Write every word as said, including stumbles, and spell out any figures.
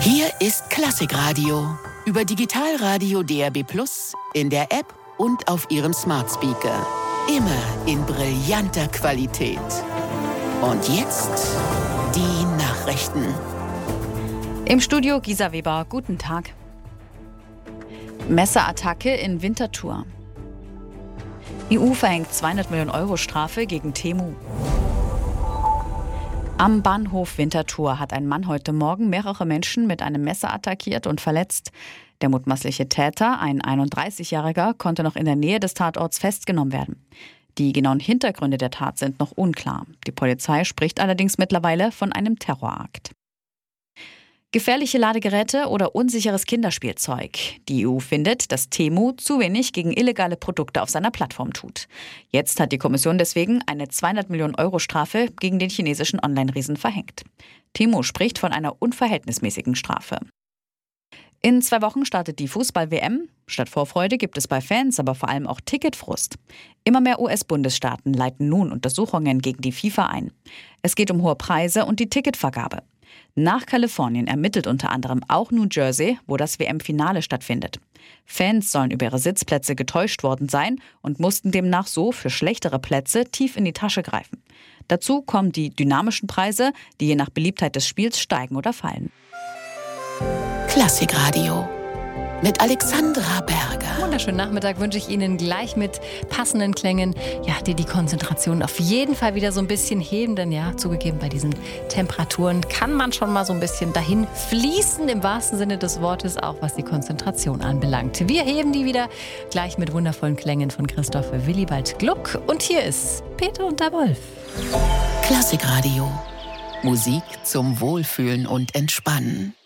Hier ist Klassikradio über Digitalradio D A B plus, in der App und auf Ihrem Smart Speaker. Immer in brillanter Qualität. Und jetzt die Nachrichten. Im Studio Gisa Weber, guten Tag. Messerattacke in Winterthur. E U verhängt zweihundert Millionen Euro Strafe gegen Temu. Am Bahnhof Winterthur hat ein Mann heute Morgen mehrere Menschen mit einem Messer attackiert und verletzt. Der mutmaßliche Täter, ein einunddreißigjähriger, konnte noch in der Nähe des Tatorts festgenommen werden. Die genauen Hintergründe der Tat sind noch unklar. Die Polizei spricht allerdings mittlerweile von einem Terrorakt. Gefährliche Ladegeräte oder unsicheres Kinderspielzeug. Die E U findet, dass Temu zu wenig gegen illegale Produkte auf seiner Plattform tut. Jetzt hat die Kommission deswegen eine zweihundert Millionen Euro Strafe gegen den chinesischen Online-Riesen verhängt. Temu spricht von einer unverhältnismäßigen Strafe. In zwei Wochen startet die Fußball-W M. Statt Vorfreude gibt es bei Fans aber vor allem auch Ticketfrust. Immer mehr U S-Bundesstaaten leiten nun Untersuchungen gegen die FIFA ein. Es geht um hohe Preise und die Ticketvergabe. Nach Kalifornien ermittelt unter anderem auch New Jersey, wo das W M-Finale stattfindet. Fans sollen über ihre Sitzplätze getäuscht worden sein und mussten demnach so für schlechtere Plätze tief in die Tasche greifen. Dazu kommen die dynamischen Preise, die je nach Beliebtheit des Spiels steigen oder fallen. Klassikradio mit Alexandra Berger. Wunderschönen Nachmittag wünsche ich Ihnen gleich mit passenden Klängen, ja, die die Konzentration auf jeden Fall wieder so ein bisschen heben. Denn ja, zugegeben, bei diesen Temperaturen kann man schon mal so ein bisschen dahin fließen, im wahrsten Sinne des Wortes, auch was die Konzentration anbelangt. Wir heben die wieder gleich mit wundervollen Klängen von Christoph Willibald Gluck. Und hier ist Peter und der Wolf. Klassikradio. Musik zum Wohlfühlen und Entspannen.